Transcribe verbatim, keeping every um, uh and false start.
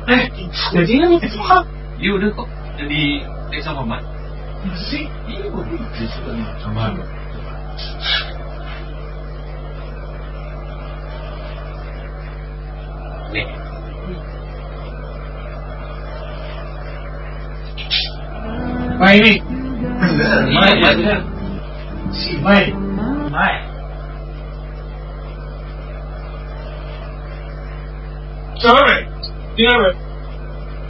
Eh, jadinya nih Tuhan. Iya udah kok jadi desa Mamat. Sih, iya gue di situ nih sama. Nih. Mai nih. Mai, Mai. Si Mai. Mai. Siapa, Mai? Dia apa?